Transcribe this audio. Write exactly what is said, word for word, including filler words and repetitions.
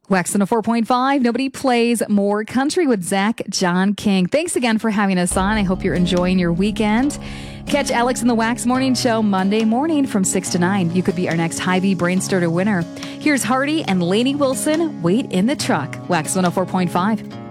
Wax one oh four point five. Nobody plays more country with Zach John King. Thanks again for having us on. I hope you're enjoying your weekend. Catch Alex in the Wax Morning Show Monday morning from six to nine. You could be our next Hy-Vee Brain Starter winner. Here's Hardy and Lainey Wilson. Wait in the truck. Wax one oh four point five.